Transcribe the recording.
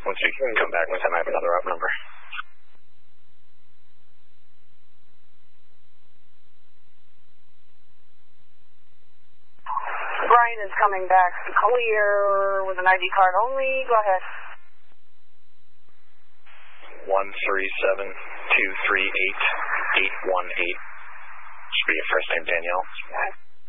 Once we come back, once I have another up number. Brian is coming back clear with an ID card only. Go ahead. 137-238-818. Should be your first name, Danielle.